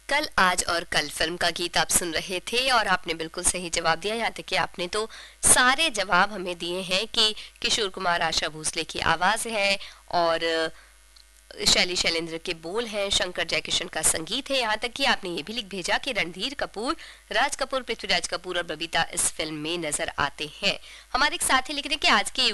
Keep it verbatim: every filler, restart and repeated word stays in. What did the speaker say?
कल आज और कल फिल्म का गीत आप सुन रहे थे और आपने बिल्कुल सही जवाब दिया। यहाँ तक कि आपने तो सारे जवाब हमें दिए हैं कि किशोर कुमार आशा भोसले की आवाज़ है और शैली शैलेंद्र के बोल हैं, शंकर जयकिशन का संगीत है। यहाँ तक कि आपने ये भी लिख भेजा कि रणधीर कपूर, राज कपूर, पृथ्वीराज कपूर और बबीता इस फिल्म में नजर आते हैं। हमारे एक साथी लिख रहे हैं कि आज के